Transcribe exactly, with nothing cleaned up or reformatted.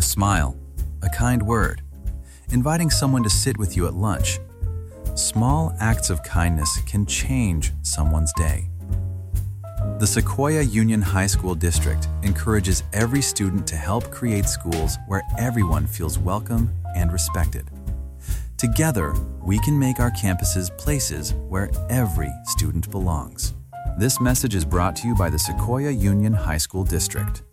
A smile, a kind word, inviting someone to sit with you at lunch. Small acts of kindness can change someone's day. The Sequoia Union High School District encourages every student to help create schools where everyone feels welcome and respected. Together, we can make our campuses places where every student belongs. This message is brought to you by the Sequoia Union High School District.